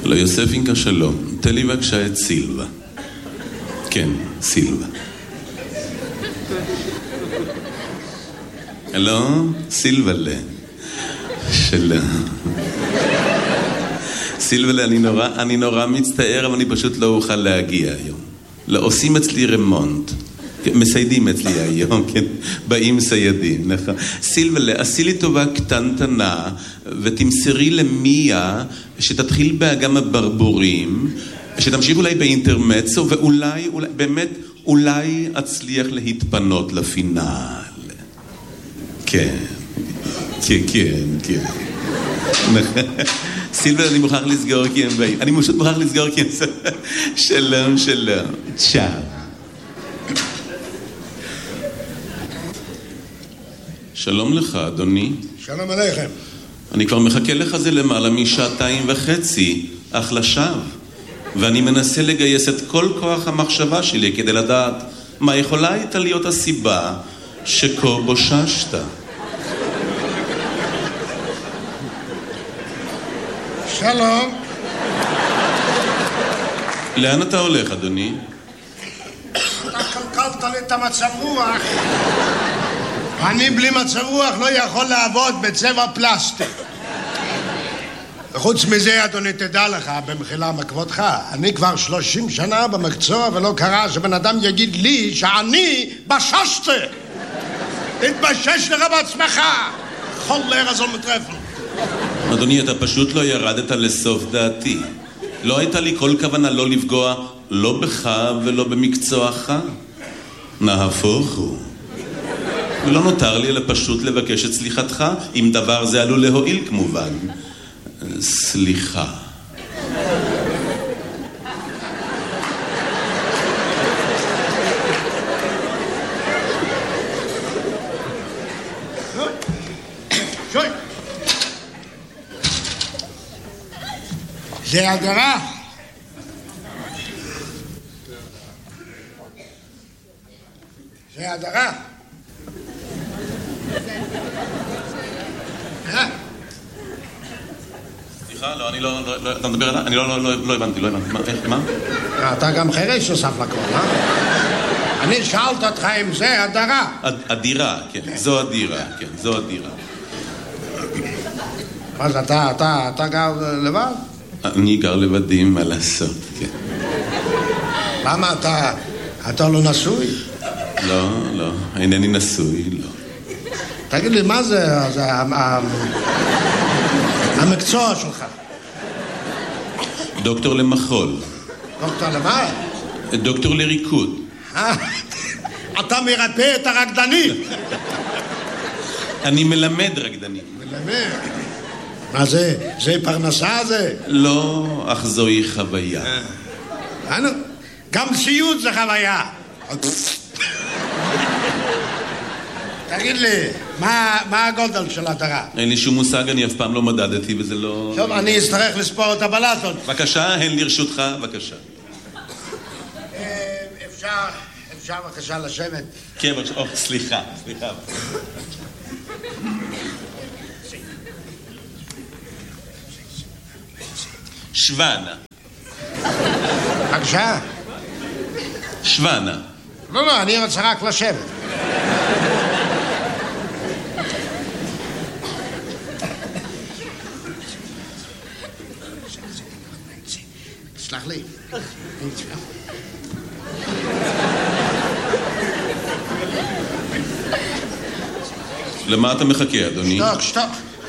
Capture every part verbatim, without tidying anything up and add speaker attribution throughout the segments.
Speaker 1: לא, יוספינקה שלום. תן לי בבקשה את סילבה. כן, סילבה. הלו, סילבלה. שלום. סילבלה, אני נורא, אני נורא מצטער, אבל אני פשוט לא אוכל להגיע היום. לא, עושים אצלי רמונט. מסיידים אצלי היום, כן? באים סיידים, נכון. סילבלה, עשי לי טובה קטנטנה, ותמסרי למיה שתתחיל באגם הברבורים, שתמשיך אולי באינטרמצו, ואולי, אולי, באמת, אולי אצליח להתפנות לפינל. כן, כן, כן, כן. סילבלה, אני מוכרח לסגור כי הם באים. אני פשוט מוכרח לסגור כי הם... שלום, שלום. צ'או. שלום לך, אדוני.
Speaker 2: שלום עליכם.
Speaker 1: אני כבר מחכה לך זה למעלה משעתיים וחצי, אך לשווא. ואני מנסה לגייס את כל כוח המחשבה שלי כדי לדעת מה יכולה הייתה להיות הסיבה שכה בוששת.
Speaker 2: שלום.
Speaker 1: לאן אתה הולך, אדוני?
Speaker 2: אתה קלקלת לי את המצב רוח. אני בלי מצב רוח לא יכול לעבוד בצבע פלסטיק. וחוץ מזה, אדוני, תדע לך, במחילה מכבודך, אני כבר שלושים שנה במקצוע ולא קרה שבן אדם יגיד לי שאני בששתי. תתבשש לך בעצמך. חולר הזול מטרפל.
Speaker 1: אדוני, אתה פשוט לא ירדת לסוף דעתי. לא הייתה לי כל כוונה לא לפגוע, לא בך ולא במקצועך. נהפוך הוא. ולא נותר לי אלא פשוט לבקש את סליחתך, אם דבר זה עלול להועיל כמובן. סליחה.
Speaker 2: שוי. זה הדרה. זה הדרה.
Speaker 1: סליחה, לא, אני לא, לא, אתה מדבר עליי? אני לא, לא, לא, לא הבנתי, לא הבנתי. מה, איך, מה?
Speaker 2: אתה גם חירש נוסף לכל, אה? אני שאלת אותך אם זה הדרה.
Speaker 1: הדירה, כן, זו הדירה, כן, זו הדירה.
Speaker 2: אז אתה, אתה, אתה גר לבד?
Speaker 1: אני גר לבדי, מה לעשות, כן.
Speaker 2: למה אתה, אתה לא נשוי?
Speaker 1: לא, לא, אינני נשוי, לא.
Speaker 2: תגיד לי, מה זה, זה המקצוע שלך?
Speaker 1: דוקטור למחול.
Speaker 2: דוקטור למה?
Speaker 1: דוקטור לריקוד.
Speaker 2: אתה מרפא את הרקדנים.
Speaker 1: אני מלמד רקדנים.
Speaker 2: מלמד? מה זה? זה פרנסה זה?
Speaker 1: לא, אך זוהי חוויה.
Speaker 2: גם סיוט זה חוויה. תגיד לי, מה, מה הגודל של הדרה?
Speaker 1: אין לי שום מושג, אני אף פעם לא מדדתי וזה לא...
Speaker 2: טוב, אני אצטרך לספור את הבלטות.
Speaker 1: בבקשה, הן לרשותך, בבקשה.
Speaker 2: אפשר, אפשר בבקשה לשבת.
Speaker 1: כן, בבקשה, או, סליחה, סליחה. שוונה.
Speaker 2: בבקשה.
Speaker 1: שוונה.
Speaker 2: לא, לא, אני רוצה רק לשבת. סלח לי.
Speaker 1: למה אתה מחכה, אדוני?
Speaker 2: שתוק, שתוק.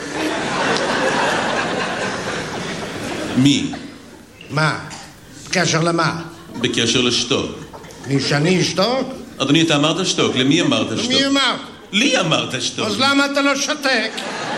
Speaker 1: מי?
Speaker 2: מה? בקשר למה?
Speaker 1: בקשר לשתוק.
Speaker 2: מי שאני אשתוק?
Speaker 1: אדוני, אתה אמרת שתוק, למי אמרת שתוק?
Speaker 2: למי אמרת?
Speaker 1: לי אמרת שתוק.
Speaker 2: אז למה אתה לא שתק?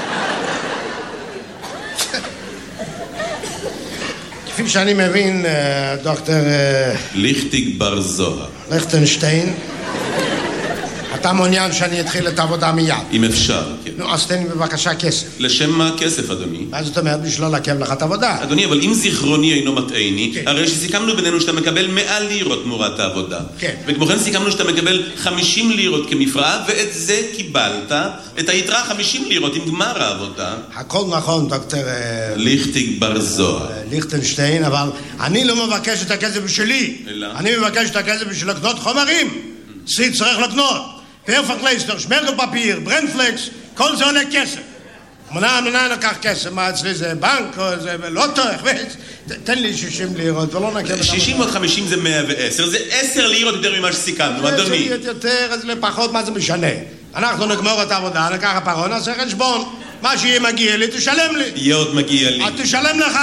Speaker 2: כפי שאני מבין, דוקטור...
Speaker 1: ליכטיג בר זוהר.
Speaker 2: ליכטנשטיין, אתה אתה מעוניין שאני אתחיל את העבודה מיד?
Speaker 1: אם אפשר, כן.
Speaker 2: נו, אז תן לי בבקשה כסף.
Speaker 1: לשם מה כסף, אדוני?
Speaker 2: מה זאת אומרת? בשביל לא לעכב לך את העבודה.
Speaker 1: אדוני, אבל אם זיכרוני אינו מטעני,
Speaker 2: כן.
Speaker 1: הרי שסיכמנו בינינו שאתה מקבל מאה לירות תמורת העבודה.
Speaker 2: כן.
Speaker 1: וכמו כן סיכמנו שאתה מקבל חמישים לירות כמפרעה, ואת זה קיבלת, את היתרה חמישים לירות עם גמר העבודה.
Speaker 2: הכל נכון, דוקטור...
Speaker 1: ליכטיג בר זוהר.
Speaker 2: ליכטנשטיין, אבל אני לא מבקש את הכסף בשבילי.
Speaker 1: אלא?
Speaker 2: אני מבקש את הכסף בשביל לקנות חומרים. סי צריך לקנות. פרפקלייסטר, שמרגל פפיר, ברנפלקס, כל זה עולה כסף. מונה, מונה לקח כסף, מה אצלי זה בנק או זה לוטו, תן לי שישים לירות ולא נקב...
Speaker 1: שישים ועוד חמישים זה מאה ועשר, זה עשר לירות יותר ממה שסיכמנו, אדוני.
Speaker 2: זה יותר, אז לפחות, מה זה משנה? אנחנו נגמור את העבודה, נקח הפרון, נעשה חשבון. מה שיהיה מגיע לי, תשלם לי.
Speaker 1: יהיה עוד מגיע לי.
Speaker 2: תשלם לך.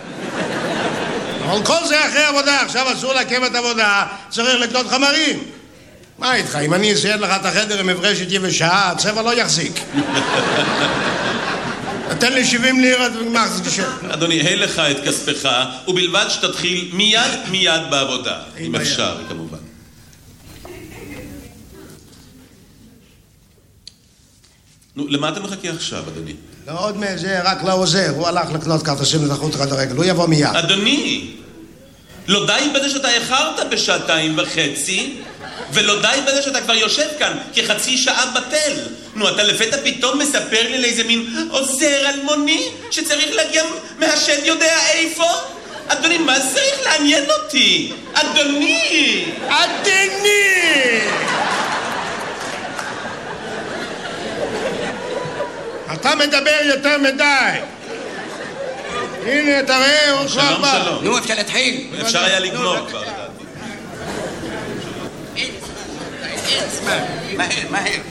Speaker 2: אבל כל זה אחרי עבודה, עכשיו אסור לעכב את העבודה, צריך לקנות חומרים. מה איתך? אם אני אסייד לך את החדר עם מברשת יבשה, הצבע לא יחזיק. תן לי שבעים לירות וגמר זה קשה.
Speaker 1: אדוני, היי לך את כספך, ובלבד שתתחיל מיד מיד בעבודה. אם אפשר, כמובן. נו, למה אתה מחכה עכשיו, אדוני?
Speaker 2: לא עוד מזה, רק לא עוזר. הוא הלך לקנות כרטיסים לתחרות כדורגל. הוא יבוא מיד.
Speaker 1: אדוני, לא די בזה שאתה איחרת בשעתיים וחצי, ולא די בזה שאתה כבר יושב כאן כחצי שעה בטל. נו, אתה לפתע פתאום מספר לי לאיזה מין עוזר אלמוני שצריך להגיע מהשד יודע איפה? אדוני, מה זה צריך לעניין אותי? אדוני!
Speaker 2: אדוני! אתה מדבר יותר מדי. הנה, תראה, הוא כבר בא.
Speaker 1: שלום, שלום.
Speaker 3: נו, אפשר להתחיל.
Speaker 1: אפשר היה לגמור כבר.
Speaker 3: מהר, מהר.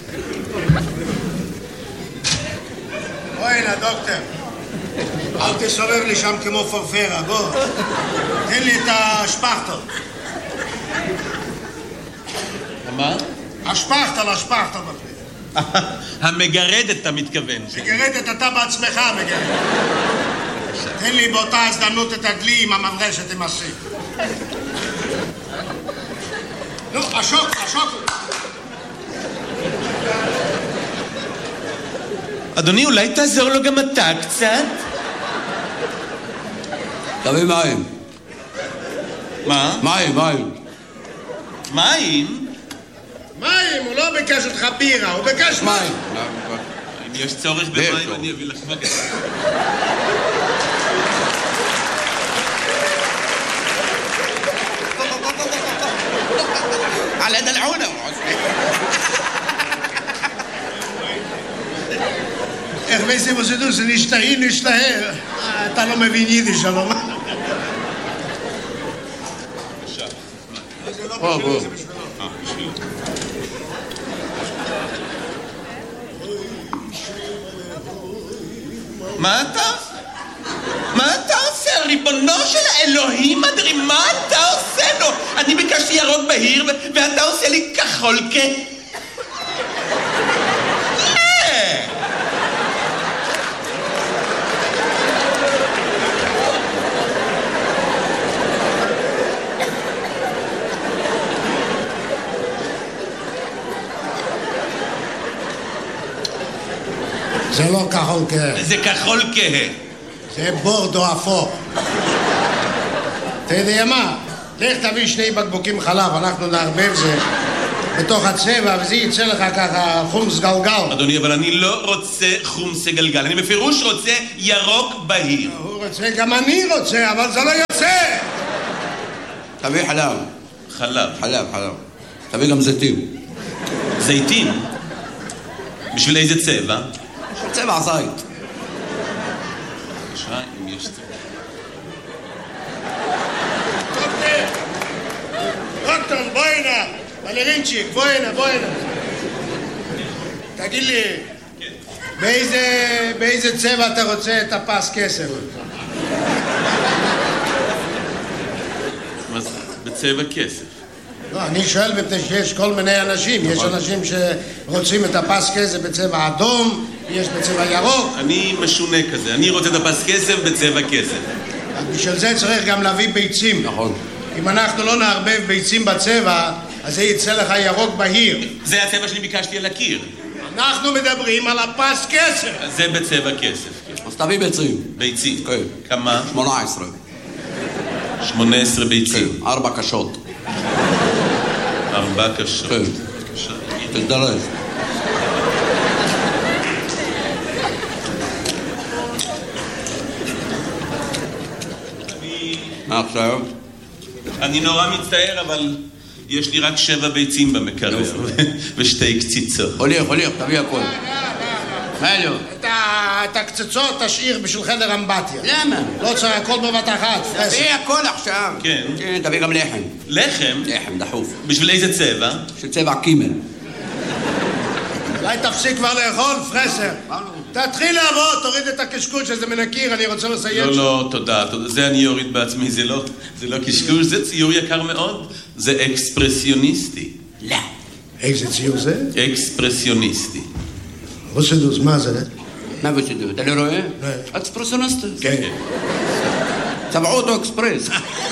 Speaker 2: בוא הנה, דוקטור. אל תסורר לי שם כמו פרפרה, בוא. תן לי את השפכטל.
Speaker 1: מה?
Speaker 2: השפכטל, השפכטל.
Speaker 1: המגרדת אתה מתכוון.
Speaker 2: מגרדת אתה בעצמך, מגרדת. תן לי באותה הזדמנות את הדלי עם המברשת עם הסי. נו, השוק, השוק.
Speaker 1: אדוני, אולי תעזור לו גם אתה קצת?
Speaker 3: תביא מים.
Speaker 1: מה?
Speaker 3: מים, מים.
Speaker 1: מים?
Speaker 2: מים, הוא לא ביקש אותך בירה, הוא ביקש מים.
Speaker 1: אם יש צורך במים, אני אביא לך בגלל.
Speaker 3: على دلعونه.
Speaker 2: איך וייסי מוסדו, זה נשתהי, נשתהה. אתה לא מבין יידיש, אבל מה?
Speaker 3: בוא, בוא.
Speaker 1: מה אתה? מה אתה עושה? ריבונו של האלוהים אדרי, מה אתה עושה לו? אני ביקשתי ירוק בהיר ואתה עושה לי כחול כ...
Speaker 2: זה לא כחול כהה.
Speaker 1: זה כחול כהה.
Speaker 2: זה בורדו אפור. אתה יודע מה? לך תביא שני בקבוקים חלב, אנחנו נערבב זה בתוך הצבע, וזה יצא לך ככה חומס גלגל.
Speaker 1: אדוני, אבל אני לא רוצה חומס גלגל, אני בפירוש רוצה ירוק בהיר.
Speaker 2: הוא רוצה, גם אני רוצה, אבל זה לא יוצא.
Speaker 3: תביא חלב.
Speaker 1: חלב.
Speaker 3: חלב, חלב. תביא גם זיתים.
Speaker 1: זיתים? בשביל איזה צבע?
Speaker 3: צבע זית.
Speaker 1: בבקשה, אם יש צבע.
Speaker 2: דוקטור, בוא הנה. בלרינצ'יק, בוא הנה, בוא הנה. תגיד לי, באיזה, באיזה צבע אתה רוצה את הפס כסף?
Speaker 1: מה זה? בצבע כסף.
Speaker 2: לא, אני שואל מפני שיש כל מיני אנשים. יש אנשים שרוצים את הפס כסף בצבע אדום, יש בצבע ירוק.
Speaker 1: אני משונה כזה, אני רוצה את הפס כסף בצבע כסף.
Speaker 2: בשביל זה צריך גם להביא ביצים.
Speaker 3: נכון.
Speaker 2: אם אנחנו לא נערבב ביצים בצבע, אז זה יצא לך ירוק בהיר.
Speaker 1: זה הצבע שאני ביקשתי על הקיר.
Speaker 2: אנחנו מדברים על הפס כסף.
Speaker 1: זה בצבע כסף.
Speaker 3: אז תביא ביצים.
Speaker 1: ביצים.
Speaker 3: כן.
Speaker 1: כמה?
Speaker 3: שמונה עשרה.
Speaker 1: שמונה עשרה ביצים.
Speaker 3: כן, ארבע קשות.
Speaker 1: ארבע קשות.
Speaker 3: כן. תזדרז. מה עכשיו?
Speaker 1: אני נורא מצטער, אבל יש לי רק שבע ביצים במקרר ושתי קציצות.
Speaker 3: הוליך, הוליך, תביא הכל. מה לא?
Speaker 2: את הקצצות תשאיר בשביל חדר אמבטיה.
Speaker 3: למה?
Speaker 2: לא צריך הכל בבת אחת.
Speaker 3: תביא הכל עכשיו.
Speaker 1: כן.
Speaker 3: כן, תביא גם לחם.
Speaker 1: לחם?
Speaker 3: לחם, דחוף.
Speaker 1: בשביל איזה צבע?
Speaker 3: של צבע קימל.
Speaker 2: אולי תפסיק כבר לאכול, פרסר. תתחיל לעבוד, תוריד את הקשקוש שזה מן הקיר, אני רוצה לסיים.
Speaker 1: לא, לא, תודה, תודה. זה אני אוריד בעצמי, זה לא, זה לא קשקוש, זה ציור יקר מאוד. זה אקספרסיוניסטי.
Speaker 3: לא.
Speaker 2: איזה ציור זה?
Speaker 1: אקספרסיוניסטי.
Speaker 2: רוסדוס, מה זה?
Speaker 3: מה בשידור? אתה לא רואה?
Speaker 2: לא.
Speaker 3: אקספרסיוניסט.
Speaker 2: כן.
Speaker 3: צבעו אותו אקספרס.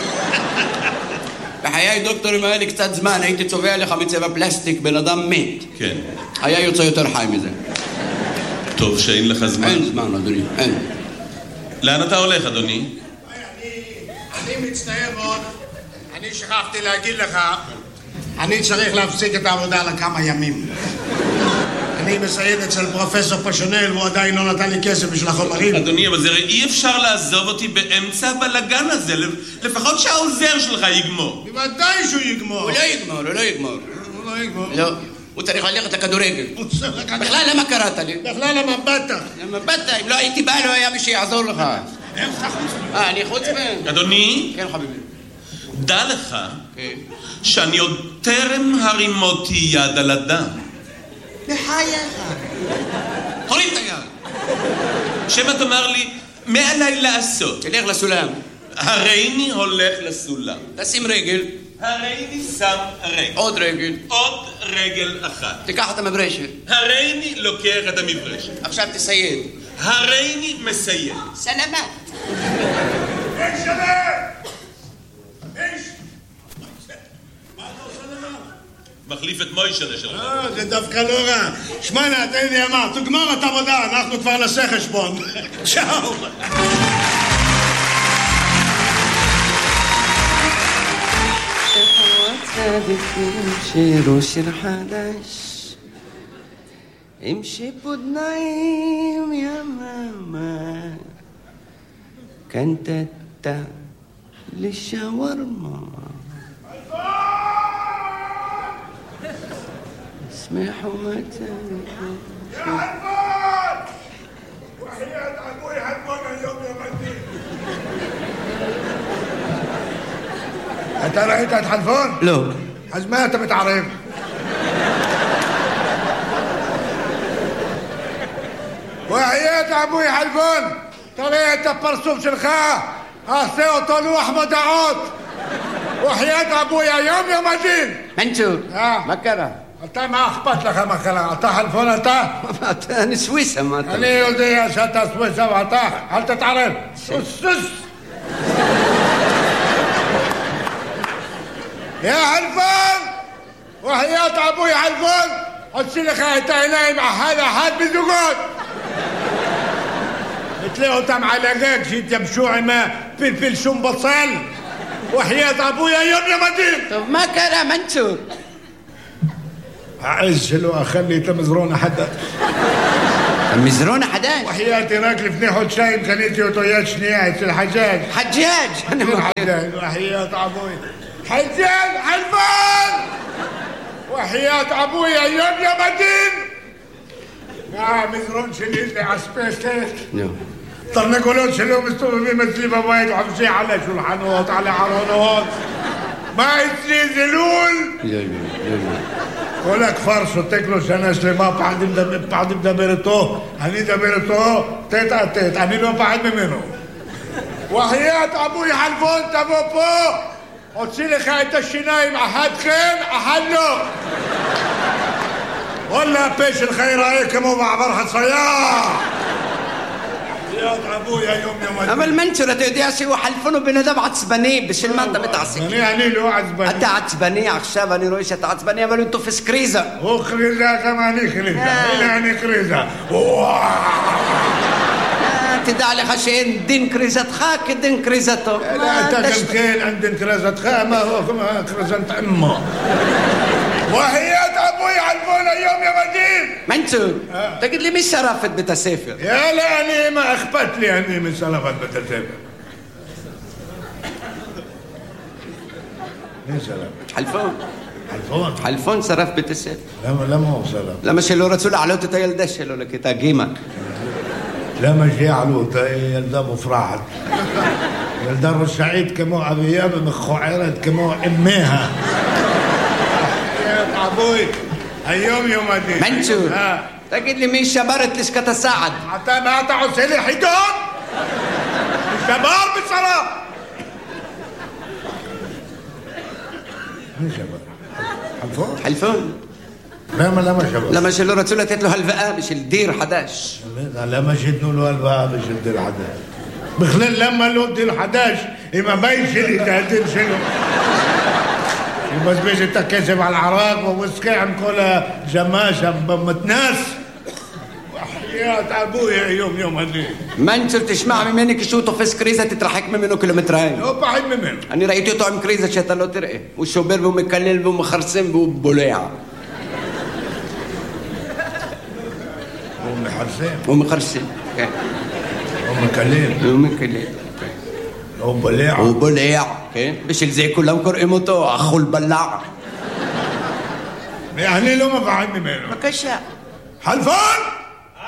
Speaker 3: בחיי דוקטור, אם היה לי קצת זמן, הייתי צובע לך מצבע פלסטיק, בן אדם מת.
Speaker 1: כן.
Speaker 3: היה יוצא יותר חי מזה.
Speaker 1: טוב שאין לך זמן.
Speaker 3: אין זמן, אדוני, אין.
Speaker 1: לאן אתה הולך, אדוני?
Speaker 2: אני מצטער מאוד, אני שכחתי להגיד לך, אני צריך להפסיק את העבודה לכמה ימים. אני מסייד אצל פרופסור פשונל, והוא עדיין לא נתן לי כסף בשביל החומרים.
Speaker 1: אדוני, אבל זה אי אפשר לעזוב אותי באמצע הבלגן הזה, לפחות שהעוזר שלך יגמור.
Speaker 2: בוודאי שהוא יגמור.
Speaker 3: הוא לא יגמור, הוא לא יגמור.
Speaker 2: הוא לא יגמור.
Speaker 3: לא, הוא צריך ללכת לכדורגל. בכלל, למה קראת לי?
Speaker 2: בכלל למה באת?
Speaker 3: למה באת? אם לא הייתי בא, לא היה מי שיעזור לך. אה, אני חוץ מהם.
Speaker 1: אדוני?
Speaker 3: כן, חביבי.
Speaker 1: דע לך שאני עוד טרם הרימותי יד על אדם.
Speaker 2: בחייך.
Speaker 1: הוריד את היד. שמא תאמר לי, מה עליי לעשות?
Speaker 3: תלך לסולם.
Speaker 1: הריני הולך לסולם.
Speaker 3: תשים רגל.
Speaker 1: הריני שם רגל.
Speaker 3: עוד רגל.
Speaker 1: עוד רגל אחת.
Speaker 3: תיקח את המברשת.
Speaker 1: הריני לוקח את המברשת.
Speaker 3: עכשיו תסייד.
Speaker 1: הריני מסיים.
Speaker 3: סלמת.
Speaker 2: איך שלם! איש! מה אתה עושה לבד?
Speaker 1: מחליף את מוישלה שלך.
Speaker 2: אה, זה דווקא לא רע. שמענה, תן לי אמר, תגמור את עבודה, אנחנו כבר נעשה חשבון. צ'או!
Speaker 4: צדיקים שירו שיר חדש עם שיפודניים יממה קנטטה לשווארמה اسمحوا متى
Speaker 2: يا حلفان وحياة أبوي حلفان اليوم يا مدين أنت رأيت حلفان؟
Speaker 4: לא.
Speaker 2: אז מה אתה מתערב? وحياة أبوي حلفان תראה את הפרצוף שלך עשה אותו לוח מודעות وحياة أبوي היום יום הדין
Speaker 4: מנצור,
Speaker 2: אה.
Speaker 4: מה קרה?
Speaker 2: אתה, מה אכפת לך מה קרה? אתה חלפון אתה?
Speaker 4: אני סוויסה, מה אתה?
Speaker 2: אני יודע שאתה סוויסה ואתה, אל תתערב. סוס, סוס. יא חלפון! וחיית אבוי חלפון, הוציא לך את העיניים אחד אחד בזוגות. נתלה אותם על הגג שהתייבשו עם פלפל שום בצל. וחיית אבוי היום למדים.
Speaker 4: טוב, מה קרה, מנצור?
Speaker 2: העז שלו אכל לי את המזרון החדש.
Speaker 4: המזרון החדש?
Speaker 2: וחייתי רק לפני חודשיים קניתי אותו יד שנייה אצל חג'אג'.
Speaker 4: חג'אג' אני מכיר.
Speaker 2: חג'אג' וחיית אבוי. חג'אג' חלפון! וחיית אבוי היום יום הדין! המזרון שלי זה אספסת.
Speaker 4: נו.
Speaker 2: תרנגולות שלו מסתובבים אצלי בבית וחופשי על השולחנות, על הארונות. מה אצלי זה לול?
Speaker 4: לא, לא, לא.
Speaker 2: כל הכפר שותק לו שנה שלמה, פחד מדבר איתו, אני מדבר איתו, תת על תת, אני לא פחד ממנו. וחיית אבוי חלפון, תבוא פה, הוציא לך את השיניים, אחד כן, אחד לא. וואלה, הפה שלך ייראה כמו מעבר חצייה. يا ابويا يوم يوم
Speaker 4: אבל מנצור, אתה יודע שהוא חלפון הוא בן אדם עצבני, בשביל מה אתה מתעסק?
Speaker 2: אני, אני לא עצבני.
Speaker 4: אתה עצבני עכשיו, אני רואה שאתה עצבני, אבל הוא תופס קריזה.
Speaker 2: הוא קריזה, גם אני קריזה. הנה אני קריזה.
Speaker 4: תדע לך שאין דין קריזתך כדין קריזתו.
Speaker 2: אתה גם כן, אין דין קריזתך, מה הוא קריזת עמו. וחיית אבוי חלפון היום ימדים.
Speaker 4: מנצור, תגיד לי מי שרף את בית הספר?
Speaker 2: יאללה, אני, מה אכפת לי אני משרפת בית הספר? מי שרף?
Speaker 4: חלפון.
Speaker 2: חלפון?
Speaker 4: חלפון שרף בית הספר.
Speaker 2: למה, למה הוא שרף?
Speaker 4: למה שלא רצו להעלות את הילדה שלו לכיתה ג'.
Speaker 2: למה שיעלו אותה? היא ילדה מופרחת. ילדה רשעית כמו אביה ומכוערת כמו אמיה. יא אבוי, היום יום הדין.
Speaker 4: מנצור, תגיד לי מי שבר את לשכת הסעד?
Speaker 2: אתה, מה אתה עושה לי חידון? שבר בשרף! מי שבר? חלפון?
Speaker 4: חלפון.
Speaker 2: למה, למה שבר?
Speaker 4: למה שלא רצו לתת לו הלוואה בשביל דיר חדש?
Speaker 2: למה שיתנו לו הלוואה בשביל דיר חדש? בכלל למה לא דיר חדש אם הבית שלי זה הדיר שלו? הוא מבזבז את הכסף על ערק ווויסקי עם כל הג'מה שם במתנס. וחיית אבוי יום יום הדין.
Speaker 4: מנצור, תשמע ממני, כשהוא תופס קריזה תתרחק ממנו קילומטריים.
Speaker 2: לא פחד ממנו.
Speaker 4: אני ראיתי אותו עם קריזה שאתה לא תראה. הוא שובר והוא מקלל והוא מחרסם והוא בולע.
Speaker 2: הוא מחרסם.
Speaker 4: הוא מחרסם, כן.
Speaker 2: הוא מקלל.
Speaker 4: הוא מקלל.
Speaker 2: הוא בולע.
Speaker 4: הוא בולע, כן? בשביל זה כולם קוראים אותו אכול בלע.
Speaker 2: אני לא מפחד ממנו.
Speaker 4: בבקשה.
Speaker 2: חלפון!